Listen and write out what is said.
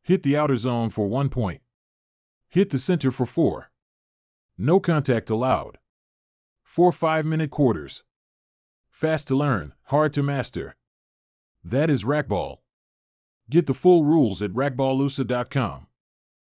Hit the outer zone for 1 point. Hit the center for 4. No contact allowed. 4 5-minute quarters. Fast to learn, hard to master. That is racquetball. Get the full rules at racquetballusa.com.